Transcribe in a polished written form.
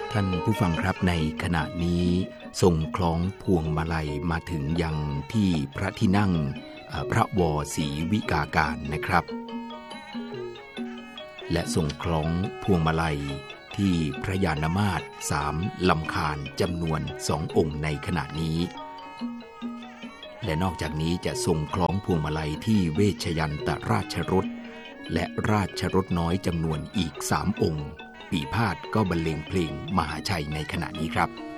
ท่านผู้ฟังครับในขณะนี้ส่งคล้องพวงมาลัยมาถึงยังที่พระที่นั่งพระวศรีวิกาการนะครับและส่งคล้องพวงมาลัยที่พระยานมาตร3ลำคาญจำนวน2 องค์ในขณะนี้และนอกจากนี้จะส่งคล้องพวงมาลัยที่เวชยันตราชรถและราชรถน้อยจำนวนอีก3 องค์ปีพาทย์ก็บรรเลงเพลงมหาชัยในขณะนี้ครับ